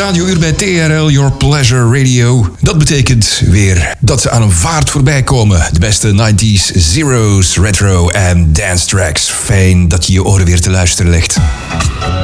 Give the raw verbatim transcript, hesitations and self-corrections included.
radiouur bij T R L, Your Pleasure Radio. Dat betekent weer dat ze aan een vaart voorbij komen. De beste nineties, zeros, retro en dance tracks. Fijn dat je je oren weer te luisteren legt.